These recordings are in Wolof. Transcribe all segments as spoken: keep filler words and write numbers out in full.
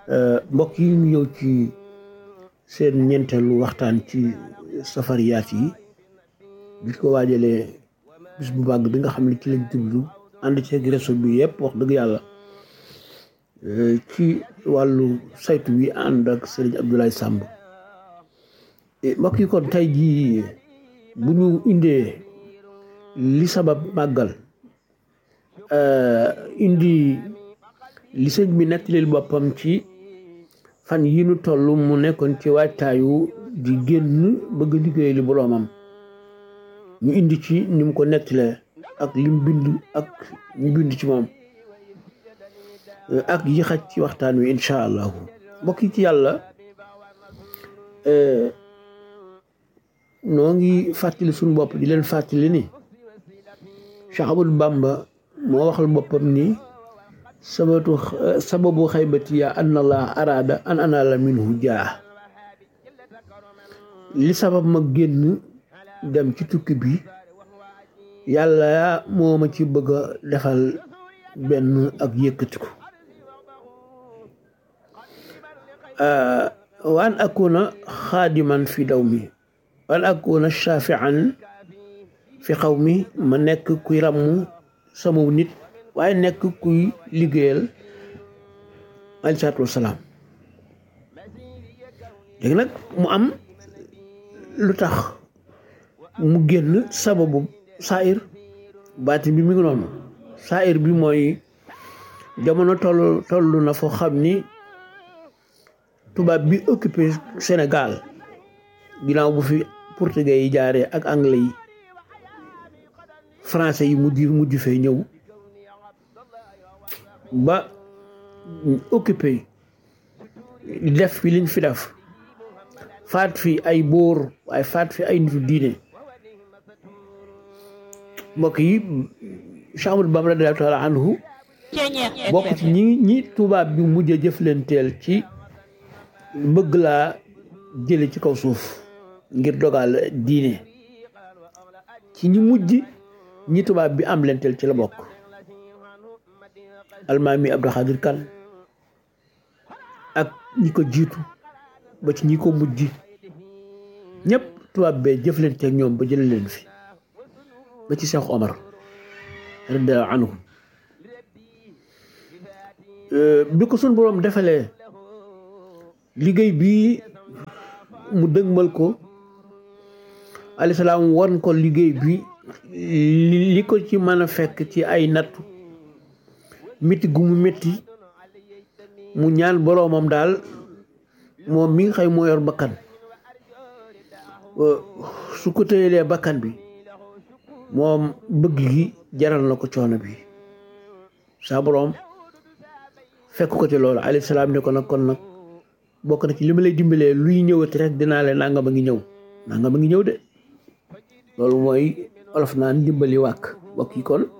mbokk yi ñu ñëw ci seen ñeenteelu waxtaan ci safariyaat yi bi ko waajalee bis bu màgg bi nga xam ne ci lañ jublu ànd ceeg réseau bi yëpp wax dëgg yàlla ci wàllu saytu bi ànd ak Serigne Abdoulaye Samb mbokk yi kon tey jii bu ñu indee li sabab màggal indi li sëñ bi nettalil boppam ci fan yi nu toll mu nekkoon ci waajtaayu di génn bëgg liggéey li boroomam ñu indi ci ni mu ko nettalee ak lim bind ak ñu bind ci moom ak yi xaj ci waxtaan wi incha allahu mbokk yi ci yàlla noo ngi fàttali suñu bopp di leen fàttali ni Cheikh Ahmadou Bamba moo waxal boppam ni sabatu sababu xaybati ya an allah araada an anala minhu jaa li sabab ma génn dem ci tukki bi yàlla moo ma ci bëgg a defal benn ak yëkkatiku waan akuna xaadiman fi daw mi waan akuna shafian fi xaw mi ma nekk kuy ràmm sama nit waaye nekk kuy liggéeyal aleyhi salaatu wasalaam léegi nag mu am lu tax mu génn sababu saayir baatin bi mi ngi noonu saayir bi mooy jamono toll toll na foo xam ni tubaab bi occupé Sénégal ginnaaw bu fi portugais yi jaaree ak anglais yi français yi mujj mujj fee ñëw ba occupé def fi liñ fi def faat fi ay bóor waaye faat fi ay nitu diine mbokk yi Cheikh Ahmadou Bamba radiyallaahu taala anhu bokk ci ñi ñi tubaab bi mujj a jëflanteel ci bëgg laa jële ci kaw suuf ngir dogal diine ci ñi mujj ñi tubaab bi am lenteel ci la bokk almaami Abdou Khadir Kan ak ñi ko jiitu ba ci ñi ko mujj ñëpp tubaab bee jëflante ak ñoom ba jële leen fi ba ci Cheikh Omar radiyallaahu anhu bi ko sun boroom defalee liggéey bi mu dëgmal ko alayhi salaam won ko liggéey bi li ko ci mën a fekk ci ay nattu métti gu mu métti mu ñaan boroomam daal moom mi nga xëy moo yor bakkan su ko tëyelee bakkan bi moom bëgg gi jaral na ko coono bi saa boroom fekk ko ci loolu alayhi salaam ne ko nag kon nag bokk na ci li ma lay dimbalee luy ñëwati rek dinaa leen nangam a ngi ñëw nangam a ngi ñëw de loolu mooy olof naan dimbali wàkk bokk yi kon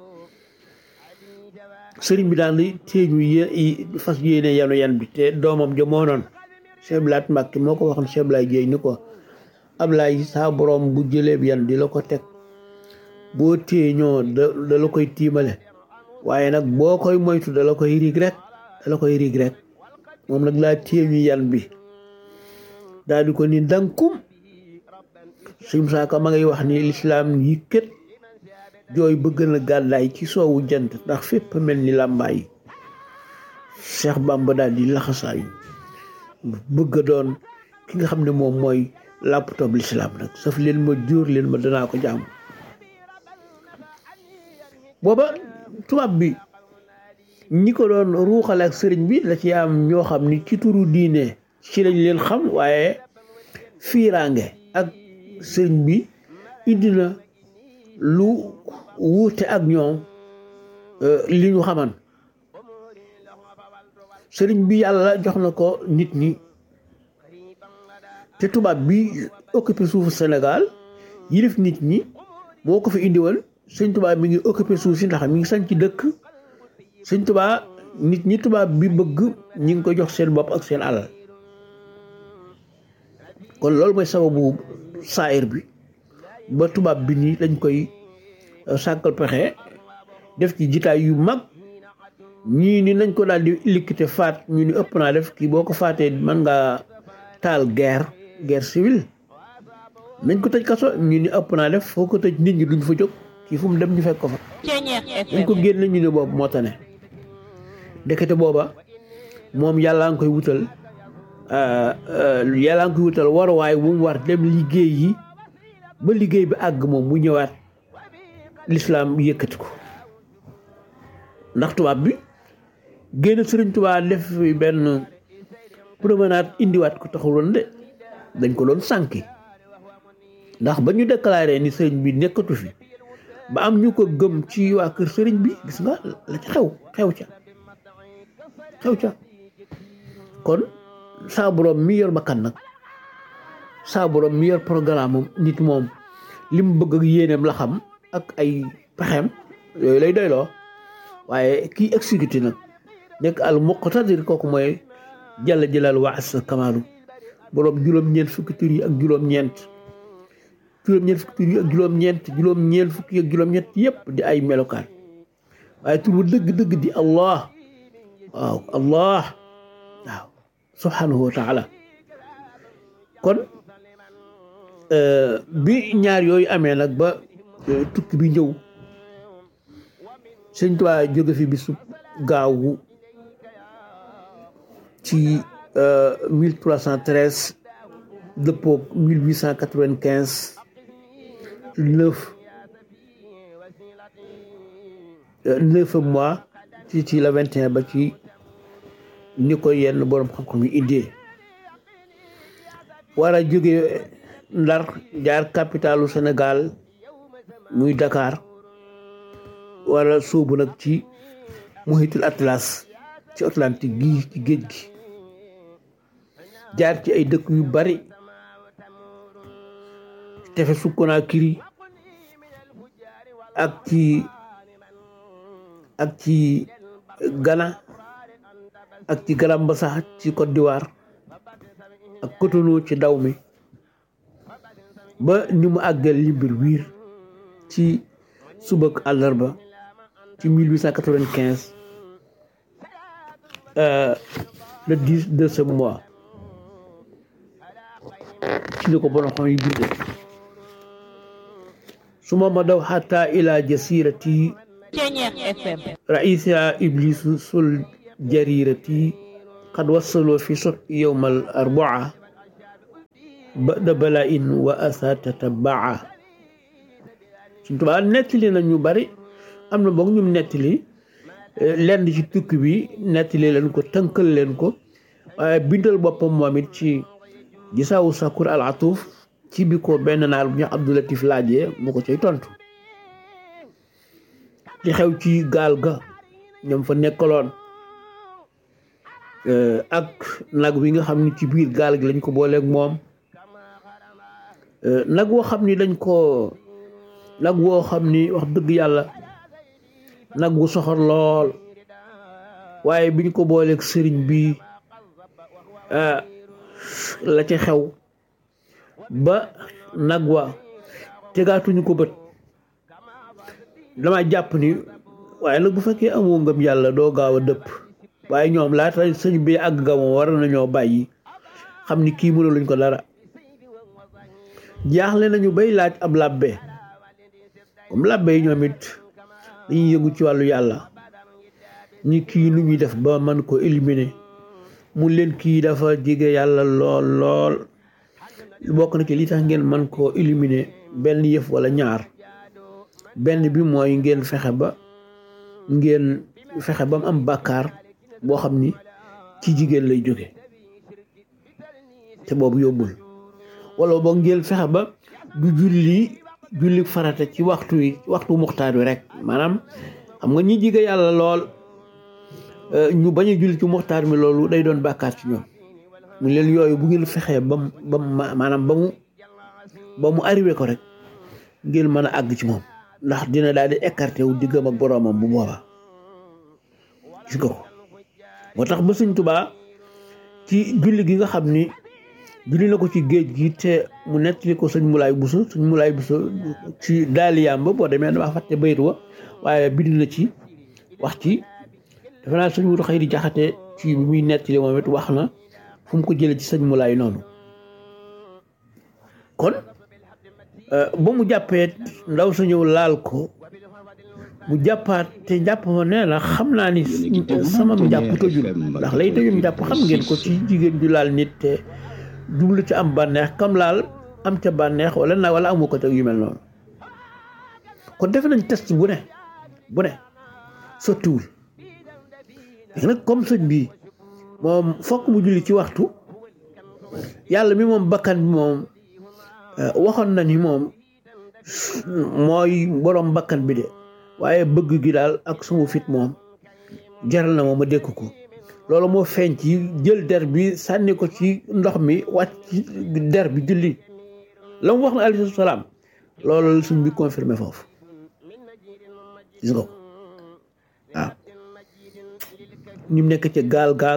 sëriñ bi daan di téeñu yi fas yéene yanu yan bi te doomam ja moo noon Cheikh Ablaye Mbàkke moo ko waxoon Cheikh Ablaye Jéey ni ko Ablaye saa borom bu jëlee bi yan di la ko teg boo téeñoo da da la koy tiimale waaye nag boo koy moytu da la koy riig rek da la koy riig rek moom nag laa téeñu yan bi daal di ko ni dankum suñ saaka ma ngay wax ni lislaam yi kët jooy bëgg na gàddaay ci soowu jant ndax fépp mel ni làmbaay Cheikh Bamba daal di laxasaayu bëgg a doon ki nga xam ne moom mooy laptop lislaam nag saf leen ma jóor leen ma danaa ko jaamu booba tubaab bi ñi ko doon ruuxale ak sëriñ bi la ci am ñoo xam ni ci turu diine ci lañ leen xam waaye fiiraange ak sëriñ bi indi na lu wuute ak ñoom li ñu xaman sëriñ bi yàlla jox na ko nit ñi te tubaab bi occupé suufu Sénégal yilif nit ñi moo ko fi indiwal sëñ tubaab mi ngi occupé suuf si ndax mi ngi sañ ci dëkk sëñ tubaab nit ñi tubaab bi bëgg ñi ngi ko jox seen bopp ak seen alal kon loolu mooy sababu saayir bi ba tubaab bi nii dañ koy sàkkal pexe def ci jitaay yu mag ñii ni nañ ko daal di liquité faat ñu ni ëpp naa def kii boo ko faatee mën nga taal guerre guerre civile nañ ko tëj kaso ñu ni ëpp naa def foo ko tëj nit ñi duñ fa jóg kii fu mu dem ñu fekk ko fa dañ ko génn ñu ni boobu moo tane ndekete booba moom yàllaa ngi koy wutal yàllaa ngi koy wutal waruwaay bu mu war dem liggéey yi ba liggéey bi àgg moom mu ñëwaat lislaam yëkkati ko ndax tubaab bi génn Sëriñ Tuubaa def fi benn promenade indiwaat ko taxuloon de dañ ko doon sànki ndax ba ñu déclaré ni sëriñ bi nekkatu fi ba am ñu ko gëm ci waa kër sëriñ bi gis nga la ca xew xew ca xew ca kon saa borom mi yor bakkan nag saa borom mi yor programme am nit moom li mu bëgg ak yéeneem la xam ak ay pexeem yooyu lay doyloo waaye kii exécuté nag nekk al muqtadir kooku mooy jalla jalal wa asa kamaalu borom juróom-ñeent fukki tur yi ak juróom-ñeent juróom-ñeent fukki tur yi ak juróom-ñeent juróom-ñeent fukki ak juróom-ñeent yépp di ay melokaan waaye tur bu dëgg-dëgg di allah waaw allah waaw subhanahu wa taala kon bi ñaar yooyu amee nag ba tukki bi ñëw Sëñ Tuubaa jóge fi bisu gaawu ci mille trois cent treize dëppoo mille huit cent quatre-vingt-quinze neuf neuf mois ci ci la vingt et un ba ci ni ko yenn borom xam-xam yi indee war a jóge Ndar jaar capitalu Sénégal muy Dakar wala sóobu nag ci muhitul atlas ci Atlantique gi ci géej gi jaar ci ay dëkk yu bari tefesu Conakry ak ci ak ci Ghana ak ci Grand-Bassam ci Côte d'Ivoire ak Cotonou ci Dahomey ba ni mu àggal Libreville ci subak àllarba ci mille huit cent quatre-vingt-quinze le dix de ce mois ci la ko borom xam yi bindee suma ma daw xataa ila jasirati raisa iblisu sul jarirati qad wassaloo fi sot yowmal arbaa bada bala in wa asa tatabaa Sëñ Tuubaa nettali na ñu bari am na boog ñum nettali lenn ci tukki bi nettali leen ko tënkal leen ko waaye bindal boppam moom it ci gisaawu sakur al atuuf ci bi ko benn naar bu ñu Abdou Latif laajee mu ko cay tontu li xew ci gaal ga ñoom fa nekkaloon ak nag wi nga xam ni ci biir gaal gi lañ ko booleeg moom nag woo xam ni dañ ko nag woo xam ni wax dëgg yàlla nag wu soxor lool waaye biñ ko booleeg sëriñ bi la ca xew ba nag wa tegaatuñu ko bët dama jàpp ni waaye nag bu fekkee amoo ngëm yàlla doo gaaw a dëpp waaye ñoom laata sëñ bi àgg ga moom war nañoo bàyyi xam ni kii mënu luñ ko dara jaaxle nañu bay laaj ab làbbe comme làbbe yi ñoom it dañuy yëngu ci wàllu yàlla ñi kii nu ñuy def ba mën ko éliminer mu leen kii dafa jege yàlla lool lool bokk na ci li tax ngeen mën koo éliminer benn yëf wala ñaar benn bi mooy ngeen fexe ba ngeen fexe ba mu am bàkkaar boo xam ni ci jigéen lay jóge te boobu yóbbul wala boog ngeen fexe ba du julli julli farata ci waxtu wi waxtu muxtaar wi rek maanaam xam nga ñi jige yàlla lool ñu bañ a julli ci muxtaar mi loolu day doon bàkkaar ci ñoom mu leen yooyu bu ngeen fexee ba mu ba mu maanaam ba mu ba mu arrivé ko rek ngeen mën a àgg ci moom ndax dina daal di écarté wu diggam ak boroomam bu boobaa gis nga ko moo tax ba Sëñ Tuubaa ci julli gi nga xam ni julli na ko ci géej gi te mu nettali ko sëñ Mulaay Buso sëñ Mulaay Buso ci daaliyaam ba boo demee damaa fàtte bayit wa waaye bind na ci wax ci dafa naa sëñ Mudu Xayri Jaxate ci bi muy nettali moom it wax na fu mu ko jëlee ci sëñ Mulaay noonu kon ba mu jàppee ndaw sa ñëw laal ko mu jàppaat te njàpp ma nee na xam naa ni sama njàpp tojul ndax lay tojum njàpp xam ngeen ko ci jigéen ju laal nit te jublu ci am bànneex kam laal am ca bànneex wala na wala amu ko te yu mel noonu kon def nañ test bu ne bu ne sottiwul léegi nag comme sëñ bi moom fokk mu julli ci waxtu yàlla mi moom bakkan bi moom waxoon na ni moom mooy borom bakkan bi de waaye bëgg gi daal ak sama fit moom jaral na moom ma dékk ko loolu moo feeñ ci jël der bi sànni ko ci ndox mi wàcc ci der bi julli la mu wax na alayhi salaam loolu suñ bi confirmé foofu gis nga ko waaw ñu nekk ci gaal gaag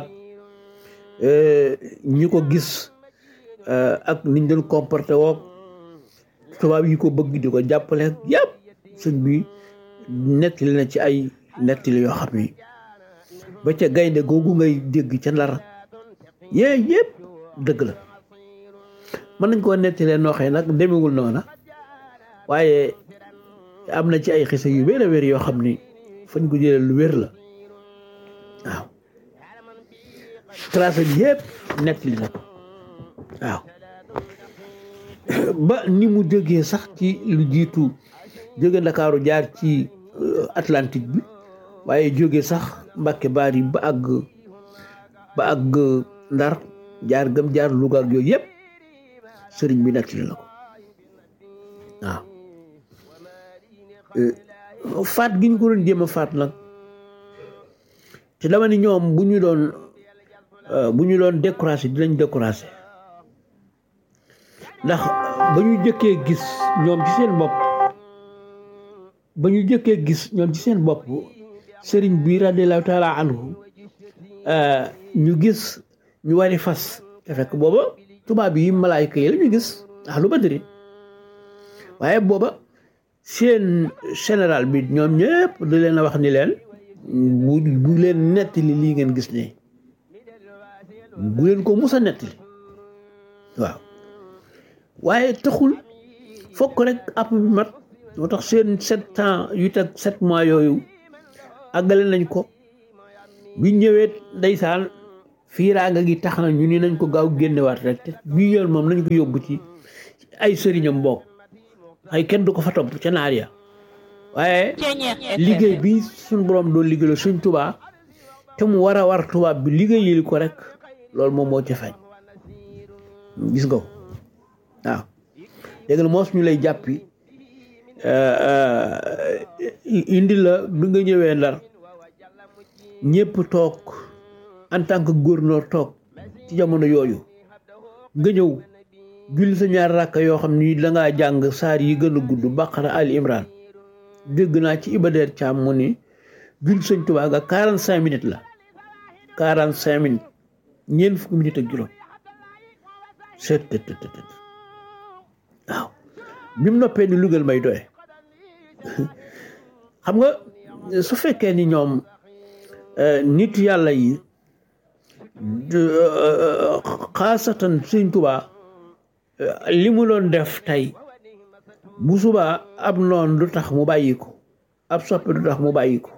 ñi ko gis ak niñ doon comporté woog tubaab yi ko bëgg di ko jàppale yëpp suñ bi nettali na ci ay nettali yoo xam ni ba ca gaynde googu ngay dégg ca Ndar yee yëpp dëgg la mën nañ koo nettalee nooxee nag demewul noona waaye am na ci ay xisa yu wér a wér yoo xam ni fañ ko jëlee lu wér la waaw tracé bi yëpp nettali na ko waaw ba ni mu jógee sax ci lu jiitu jóge Ndakaaru jaar ci Atlantique bi waaye jóge sax Mbàkke Baari ba àgg ba àgg Ndar jaar gëm jaar Louga ak yooyu yëpp sëriñ bi nettali na ko waaw faat gi ñu ko doon jéem a faat nag te dama ni ñoom bu ñu doon bu ñu doon découragé dinañ découragé ndax ba ñu jëkkee gis ñoom ci seen bopp ba ñu jëkkee gis ñoom ci seen bopp sëriñ bi radiyallahu taala anhu ñu gis ñu wari fas te fekk booba tubaab yi malaayka yi la ñu gis ahlu badri waaye booba seen général bi ñoom ñëpp da leen a wax ni leen bu bu leen nettali lii ngeen gis ne bu leen ko musa nettali waaw waaye taxul fokk rek app bi mat moo tax seen sept ans yu teg sept mois yooyu àggale nañ ko bi ñëwee ndeysaan fiiraanga gi tax na ñu ni nañ ko gaaw génnewaat rek te bii yoon moom nañ ko yóbbu ci ay sëriñam bokk ay kenn du ko fa topp ca naar ya waaye liggéey bi suñ borom doon liggéeyal suñ Tuubaa te mu war a war tubaab bi liggéeyal ko rek loolu moom moo ca feeñ gis nga ko waaw léegi nag moos ñu lay jàppi indi la bi nga ñëwee Ndar ñëpp toog en tant que gouverneur toog ci jamono yooyu nga ñëw julli sa ñaar rakka yoo xam ni dangaa jàng saar yi gën a gudd Baqara Ali Imran dégg naa ci Ibader Thiam mu ni julli Sëñ Tuubaa ga quarante cinq minutes la quarante cinq minutes ñeent fukki minutes ak juróom seet tët tët tët waaw bi mu noppee ni lugal may doye xam nga su fekkee ni ñoom nit yàlla yi xaasatan Sëñ Tuubaa li mu doon def tey bu subaa ab noon du tax mu bàyyi ko ab soppe du tax mu bàyyi ko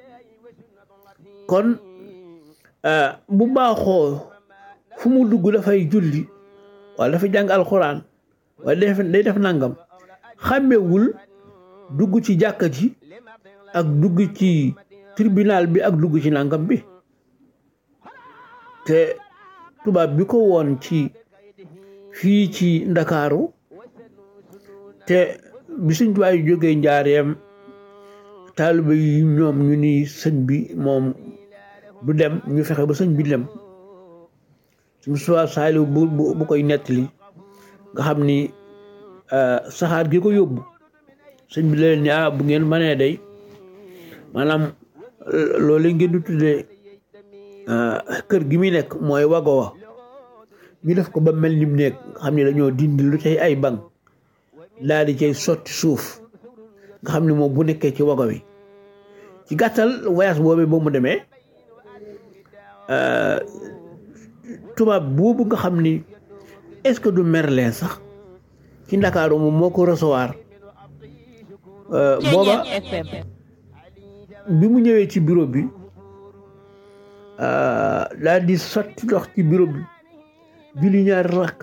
kon bu baaxoo fu mu dugg dafay julli wala dafa jàng alxuraan wala day def nangam xàmmewul dugg ci jàkka ji ak dugg ci tribunal bi ak dugg ci nangam bi te tubaab bi ko woon ci fii ci Ndakaaru te bi Sëñ Tuubaa yu jógee njaareem taaliba yi ñoom ñu ni sëñ bi moom du dem ñu fexe ba sëñ bi dem su Mustafaa Saaliw bu bu koy nettali nga xam ni saxaar gi ko yóbbu sëñ bi leen ni ah bu ngeen mënee day maanaam loolu ngeen di tuddee kër gi muy nekk mooy wago wa ñu def ko ba mel ni mu nekk nga xam ne dañoo dindi lu cay ay banc daal di cay sotti suuf nga xam ne moom bu nekkee ci wago wi ci gàttal voyage boobee ba mu demee tubaab boobu nga xam ni est-ce que du Merlin sax ci Ndakaaru moom moo ko recevoir booba bi mu ñëwee ci bureau bi daal di sotti ndox ci bureau bi julli ñaari rakk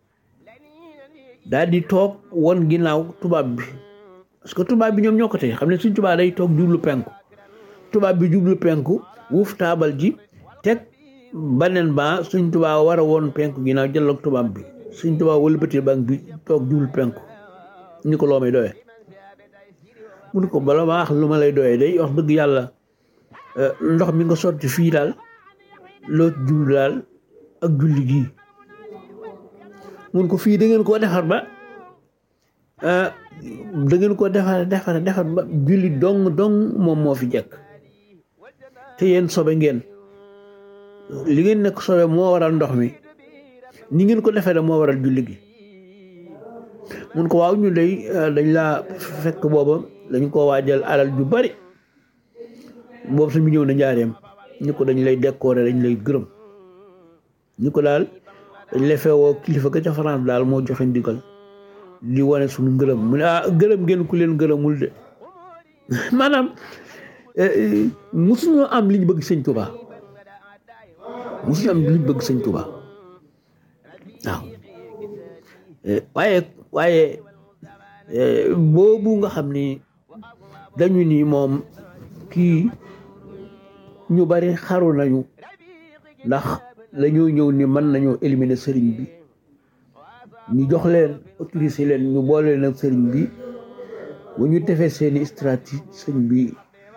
daal di toog won ginnaaw tubaab bi parce que tubaab bi ñoom ñoo ko tey xam ne suñ tubaab day toog jublu penku tubaab bi jublu penku wuuf taabal ji teg baneen ba suñ tubaab war a woon penku ginnaaw jëloog tubaab bi suñ tubaab wëlbati bank bi toog jublu penku ñu ko loo may doyee mu ne ko bala ma wax lu ma lay doyee day wax dëgg yàlla ndox mi nga sotti fii daal loo jublu daal ak julli gii mun ko fii da ngeen koo defar ba da ngeen koo defar defar defar ba julli dong dong moom moo fi jekk te yéen sobe ngeen li ngeen nekk sobe moo waral ndox mi ni ngeen ko defee da moo waral julli gi mun ko waaw ñu day dañ laa fekk booba dañ ko waajal alal ju bari boobu suñu ñëw na njaareem ñu ko dañ lay décorer dañ lay gërëm ñu ko daal dañ lay feewoo kilifa ga ca France daal moo joxe ndigal di wane suñu ngërëm mu ne ah gërëm ngeen ku leen gërëmul de maanaam musuñoo am li ñu bëgg sëñ Tuubaa musuñu am li ñu bëgg sëñ Tuubaa waaw waaye waaye boobu nga xam ni dañu ni moom kii ñu bari xaru nañu ndax lañoo ñëw ni mën nañoo éliminer sëriñ bi ñu jox leen autoriser leen ñu boole leen ak sëriñ bi bu ñu defee seeni stratégie sëriñ bi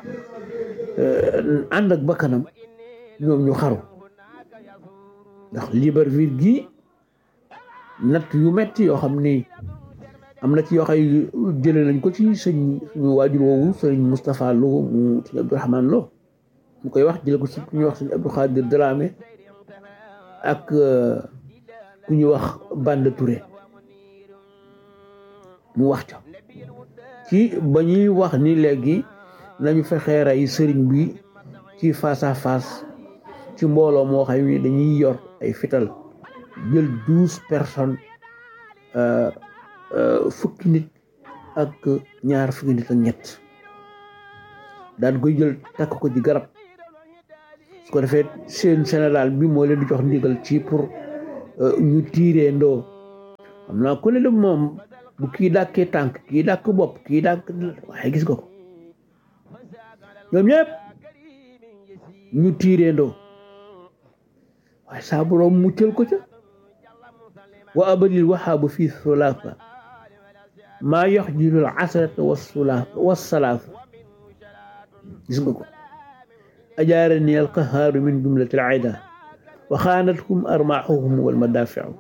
ànd ak bakkanam ñoom ñu xaru ndax Libreville gi natt yu metti yoo xam ni am na ci yoo xay jële nañ ko ci sëñ suñu waajur woowu sëriñ Moustapha Lo mu sëñ Abdourahmane Lo mu koy wax jële ko ci ku ñuy wax sëñ Abdou Khadir Dramé ak ku ñuy wax Bande Touré mu wax ca ci ba ñuy wax ni léegi nañu fexee rey sëriñ bi ci face à face ci mbooloo moo xam ni dañuy yor ay fital jël douze personnes fukki nit ak ñaar fukki nit ak ñett daan koy jël takk ko ci garab su ko defee seen général bi moo leen di jox ndigal ci pour ñu tiiree ndoo xam naa ku ne de moom bu kii dàkkee tànk kii dàkk bopp kii dàkk waaye gis nga ko ñoom ñëpp ñu tiiree ndoo waaye saa boroom muccal ko ca wa abadil waxaabu fii sulafa maa yox jilul asrata wasulafa wasalafa gis nga ko ajaarani alqahaaru min jumlati alida wa xaanatkum armaaxuhum walmadaafiu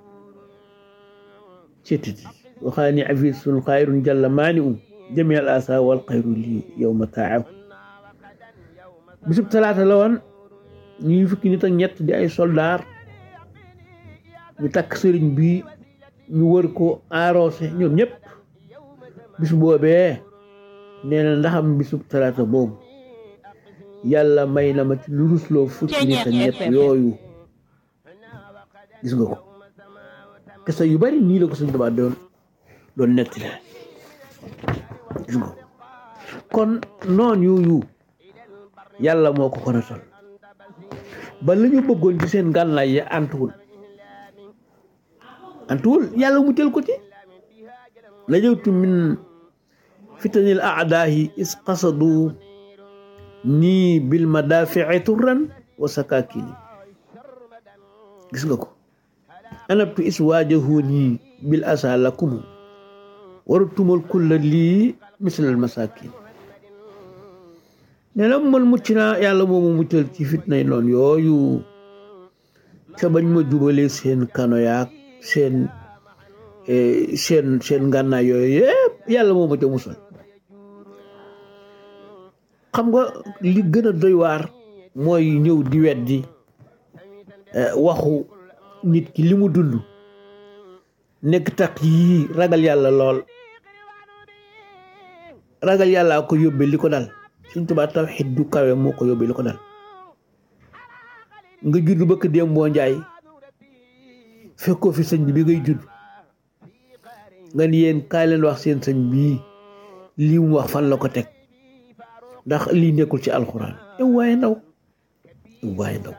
cetiti waxaani afisun xayrun jalla maani um jami al asa wal xayru lii yowma taaw bisub talaata la woon ñuy fukki nit ak ñett di ay soldaar ñu takk sëriñ bi ñu wër ko arrosé ñoom ñëpp bis boobee nee na ndaxam bisub talaata boobu yàlla may na ma ci lu rusloo fukki nit ak ñett yooyu gis nga ko kese yu bari nii la ko suñ Tuubaa doon doon netti la gis nga kon noon yooyu yàlla moo ko ko natal ba la ñu bëggoon ci seen gànnaay ya antuwul antuwul yàlla mu jël ko ci najawtu min fitanil aadaahi is qasadu nii bil madaafi'i turran wa sakakini gis nga ko anabtu is waajahuni bil asa lakum warutumul kulla lii mislal masakin ne la man mucc naa yàlla moomu muccal ci fitnay noon yooyu ca bañ ma jubalee seen kano yaak seen seen seen ngànnaay yooyu yëpp yàlla moo ma ca musal xam nga li gën a doy waar mooy ñëw di weddi waxu nit ki li mu dund nekk tax yii ragal yàlla lool ragal yàllaa ko yóbbee li ko dal Sëñ Tuubaa tawxiid du kawe moo ko yóbbee li ko dal nga judd bëkk déem boo njaay fekkoo fi sëñ bi ngay judd nga ni yéen kaay leen wax seen sëñ bii lii mu wax fan la ko teg ndax lii nekkul ci alxuraan yow waaye ndaw yow waaye ndaw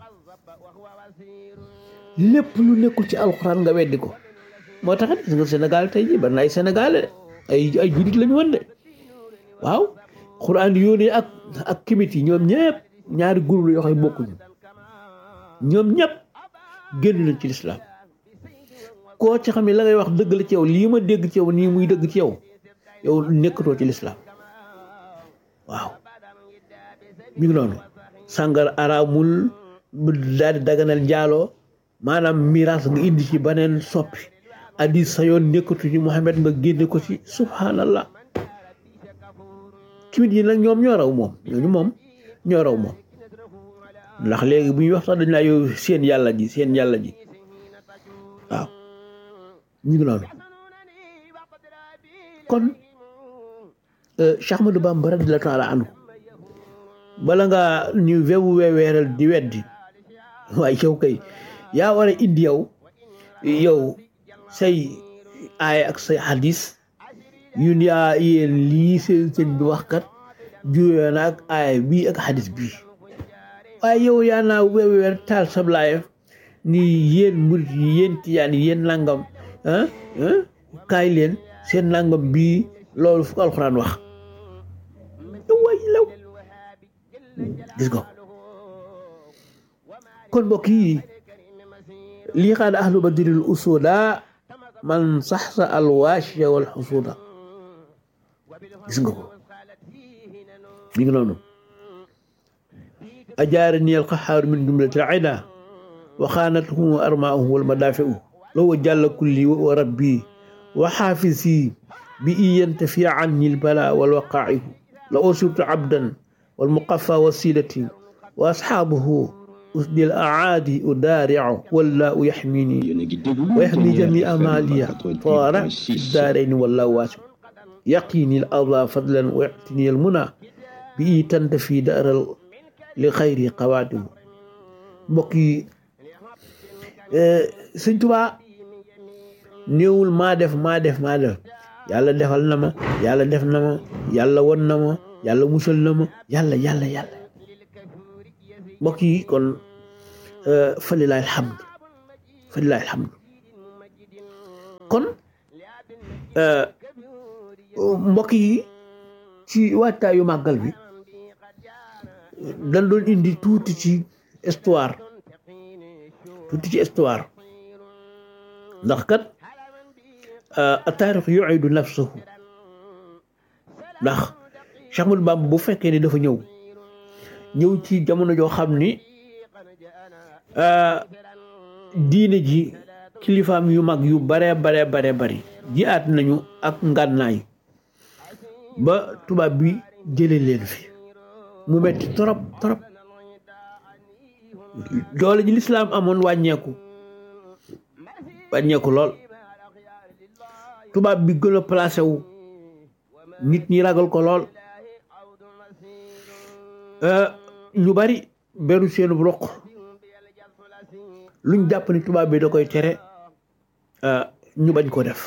lépp lu nekkul ci alxuraan nga weddi ko moo tax gis nga Sénégal tey jii bari na ay Sénégalais ay ay jullit lañu woon de waaw xuraan yónnee ak ak kimit yi ñoom ñëpp ñaari groupe yoo xam ne bokkuñu ñoom ñëpp génn nañ ci lislaam koo ci xam ne la ngay wax dëgg la ci yow lii ma dégg ci yow nii muy dëgg ci yow yow nekkatoo ci lislaam waaw mi ngi noonu sàngar araamul daal di daganal njaaloo maanaam miraas nga indi ci beneen soppi addis sa yoon nekkatu ci Muhammad nga génne ko ci subhanallah kimit yi nag ñoom ñoo raw moom ñooñu moom ñoo raw moom ndax léegi bu ñuy wax sax dañ laa yow seen yàlla ji seen yàlla ji waaw ñu ngi noonu kon Cheikh Ahmadou Bamba radiyallahu taala anhu bala nga ñu wewu weweeral di weddi waaye yow kay yaa war a indi yow yow say aaya ak say hadis yun yaa yéen lii seen sëñ bi wax kat juyoo na ak aaya bii ak hadis bii waaye yow yaa naa weweer taal sablaayef ni yéen murit yi yéen tijaan yi yéen nangam ah kaay leen seen nangam bii loolu fu ko alxuraan wax way law gis nga kon mbokk yi lii xaada ahlu badril usuda man saxsa alwaashiya wal xusuda gis nga ko mi ngi noonu ajaarani alqahaaru min jumlati al-ida wa xaanatuhum armaahum wal madaafi'u law jàlla kulli wa rabbi wa xaafisi bi iyanta fi anni al-balaa wal waqaa'ihu la usirtu abdan wal muqaffa wasilati wa ashaabuhu usdil aadi udaari'u wallaahu yaxmini wa yaxmi jamii'a maaliya faara fi daarayni wallaahu waasi'u yaqini al-adaa fadlan wa ya'tini al-munaa bi itanta fi daaral li xayri qawaatibu mbokk yi sëñ Tuubaa néewul maa def maa def maa def yàlla defal na ma yàlla def na ma yàlla won na ma yàlla musal na ma yàlla yàlla yàlla mbokk yi kon falilahi alhamd falilahi alhamd kon mbokk yi ci waajtaayu màggal bi dañ doon indi tuuti ci histoire tuuti ci histoire ndax kat taarix yu'idu nafsahu ndax Cheikh Ahmadou Bamba bu fekkee ni dafa ñëw ñëw ci jamono joo xam ni diine ji kilifaam yu mag yu bare bare bare bari ji aat nañu ak ngànnaay ba tubaab bi jële leen fi mu metti torop torop doole ji lislaam amoon wàññeeku wàññeeku lool tubaab bi gën a placé wu nit ñi ragal ko lool ñu bari beru seenu roq luñ jàpp ni tubaab bi da koy tere ñu bañ ko def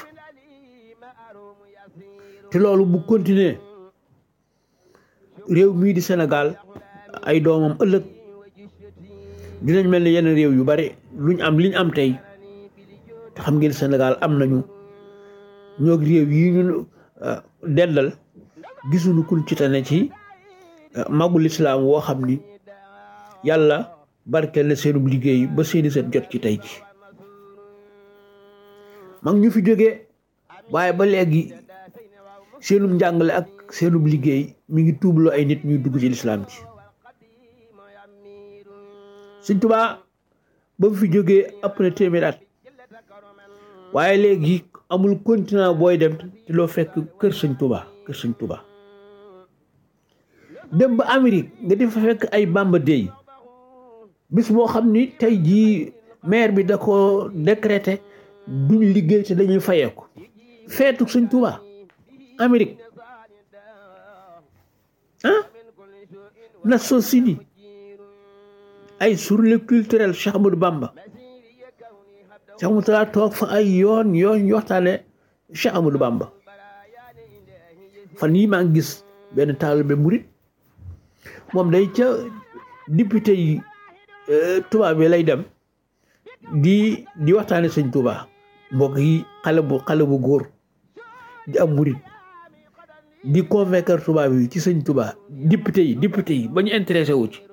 te loolu bu continuer réew mii di Sénégal ay doomam ëllëg dinañ mel ni yenn réew yu bari luñ am liñ am tey te xam ngeen Sénégal am nañu ñoo réew yi ñu dendal gisuñu kun ci tane ci magul islaam woo xam ni yàlla barkeel na seenub liggéey ba seeni seen jot ci tey ji mag ñu fi jógee waaye ba léegi seenub njàngale ak seenub liggéey mi ngi tuubloo ay nit ñuy dugg ci lislaam ci Sëñ Tuubaa ba mu fi jógee après téeméer at waaye léegi amul continent booy dem te loo fekk kër Sëñ Tuubaa kër Sëñ Tuubaa dem ba Amérique nga di fa fekk ay Bamba Day bis boo xam ni tey jii maire bi da ko décrété duñ liggéey te dañuy fayeeku feetu Sëñ Tuubaa Amérique ah Nations Unies ay journée culturelle Cheikh Ahmadou Bamba Cheikh Mourtada toog fa ay yoon yoon ñu waxtaane Cheikh Ahmadou Bamba fan yi maa ngi gis benn taalibe murit moom day ca député yi tubaab yi lay dem di di waxtaane sëñ Tuubaa mbokk yi xale bu xale bu góor di am murit di convaincre tubaab yi ci sëñ Tuubaa député yi député yi ba ñu intéressé wu ci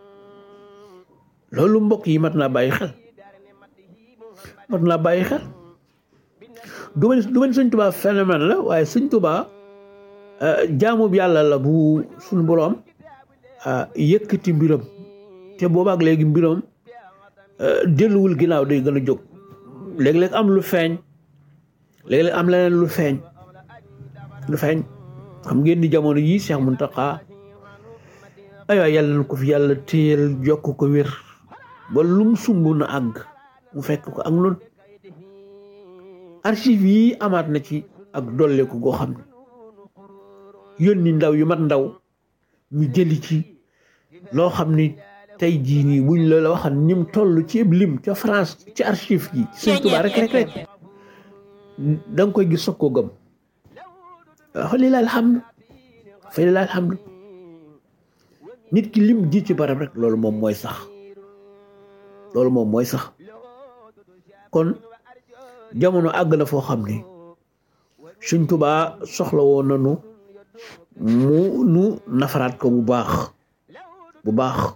loolu mbokk yi mat naa bàyyi xel mat naa bàyyi xel du ma du ma sëñ Tuubaa phénomène la waaye sëñ Tuubaa jaamu yàlla la bu suñu boroom yëkkati mbiram te boobaak léegi mbiram delluwul ginnaaw day gën a jóg léeg-léeg am lu feeñ léeg-léeg am leneen lu feeñ lu feeñ xam ngeen ni jamono yii Cheikh Mountakha ay waay yàlla na ko fi yàlla téyel jokk ko wér ba lum sumb na àgg mu fekk ko ak noonu archive yi amaat na ci ak dolleeku goo xam ne yónni ndaw yu mat ndaw ñu jëli ci loo xam ni tey jii nii buñ la la waxan ñim toll ci lim ca France ci archive yi Sëñ Tuubaa rek rek rek da nga koy gis soog koo gëm fa lillahi alhamdu fa lillahi alhamdu nit ki lim ji ci barab rek loolu moom mooy sax loolu moom mooy sax kon jamono àgg na foo xam ni Sëñ Tuubaa soxla woon nanu mu nu nafaraat ko bu baax bu baax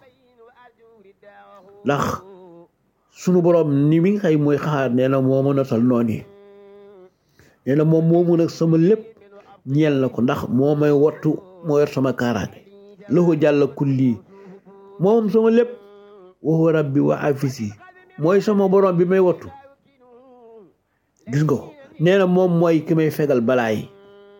ndax sunu boroom ni mi nga xëy mooy xaar nee na moo mën a tal noon yi nee na moom moo mën a sama lépp ñeel na ko ndax moo may wattu moo yor sama kaaraange lahu jàlla kulli moom sama lépp wa huwa rabbi wa afisi mooy sama boroom bi may wattu gis nga ko nee na moom mooy ki may fegal balaa yi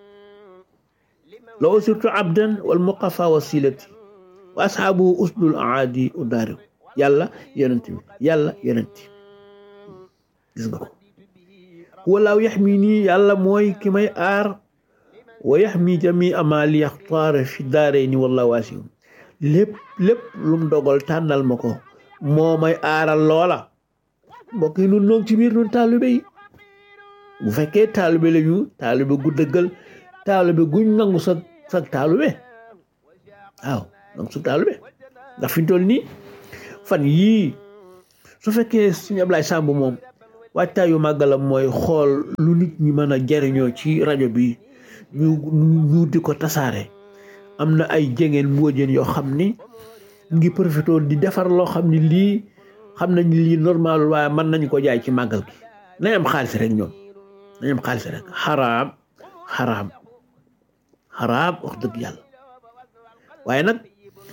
la usirtu abdan wal muqafa wasilati wa ashaabuhu usdul aadi udaari yàlla yonent bi yàlla yonent gis nga ko walaaw yaxmi nii yàlla mooy ki may aar wa yaxmi jami amali yaxtaara fi daarayni wallahu waasiun lépp lépp lu mu dogal tànnal ma ko moo may aaral loola mbokk yi nun noog ci biir nun taalibe yi bu fekkee taalibe la ñu taalibe gu dëggal taalibe guñ nangu sa sa taalibe waaw nangu sa taalibe ndax fi ñu toll nii fan yii su fekkee Sëñ Ablaye Samb moom waajtaayu màggalam mooy xool lu nit ñi mën a jariñoo ci rajo bi ñu ñu di ko tasaare am na ay jengeen mbóojeen yoo xam ni ngi profité di defar loo xam ni lii xam nañ lii normal waaye mën nañ ko jaay ci màggal gi nañ am xaalis rek ñoom nañ am xaalis rek xaraam xaraam xaraam wax dëgg yàlla waaye nag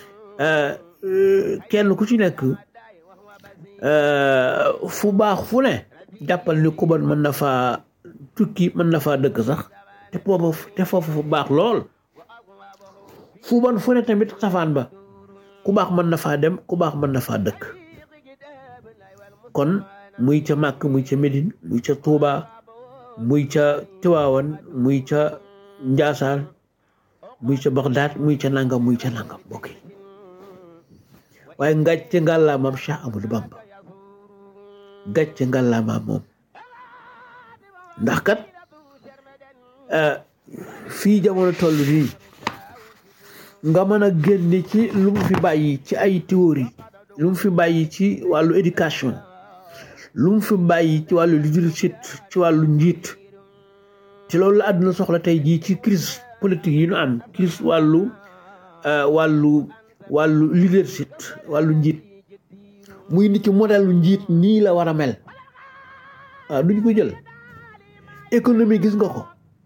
kenn ku ci nekk fu baax fu ne jàppal ni ku bon mën na faa tukki mën na faa dëkk sax te foofu te foofu fu baax lool fu bon fu ne tamit safaan ba ku baax mën na faa dem ku baax mën na faa dëkk kon muy ca Màkk muy ca Médine muy ca Touba muy ca Tiwaawan muy ca Njaasaan muy ca Bagdaad muy ca nangam muy ca nangam mbokk yi waaye ngàcce ngàllaamaam Cheikh Ahmadou Bamba gàcce ngàllaamaam moom ndax kat fii jamono toll nii nga mën a génne ci lu mu fi bàyyi ci ay théorie lu mu fi bàyyi ci wàllu éducation lu mu fi bàyyi ci wàllu leadership ci wàllu njiit ci loolu la àdduna soxla tey jii ci crise politique yi ñu am crise wàllu wàllu wàllu leadership wàllu njiit muy nit ci modèle njiit nii la war a mel waaw duñ ko jël économie gis nga ko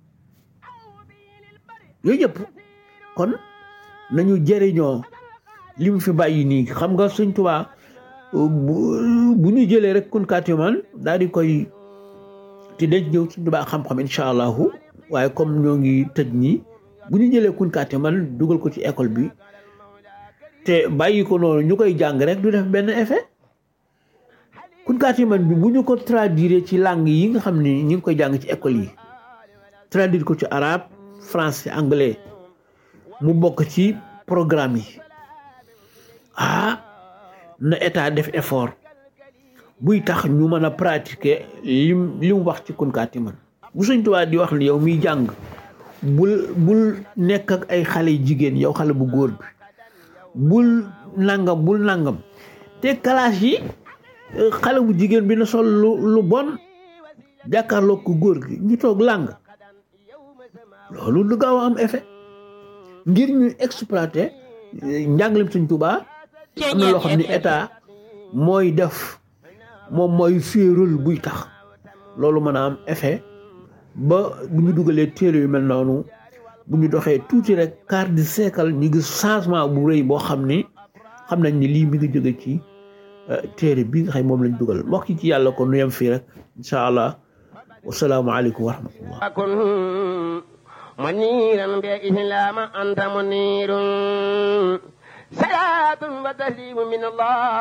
yooyu yëpp kon nañu jëriñoo li mu fi bàyyi nii xam nga Sëñ Tuubaa bu ñu jëlee rek kun kaatiman daal di koy te denc ñëw Sëñ Tuubaa xam-xam incha allahu waaye comme ñoo ngi tëj nii bu ñu jëlee kun kaatiman dugal ko ci école bi te bàyyi ko noonu ñu koy jàng rek du def benn effet kun kaatiman bi bu ñu ko traduire ci langue yi nga xam ni ñu ngi koy jàng ci école yi traduire ko ci arabe français anglais mu bokk ci programme yi ah na état def effort buy tax ñu mën a pratiquer lim li mu wax ci kunkaati man bu Sëñ Tuubaa di wax ni yow miy jàng bul bul nekk ak ay xale jigéen yow xale bu góor bi bul nangam bul nangam te classe yi xale bu jigéen bi na sol lu lu bon jàkkaarloo ko góor gi ñu toog làng loolu du gaaw a am effet ngir ñu exploiter njàngalem Sëñ Tuubaa am na loo xam ni état mooy def moom mooy féeral buy tax loolu mën a am effet ba bu ñu dugalee téere yu mel noonu bu ñu doxee tuuti rek quart de siècle ñu gis changement bu rëy boo xam ni xam nañ ni lii mi ngi jóge ci téere bi nga xam moom lañ dugal mbokk ci yàlla ko nu yem fii rek incha allah wasalaamu aleykum wa rahmatullah منيرا بإسلام أنت منير صلاة وتسليم من الله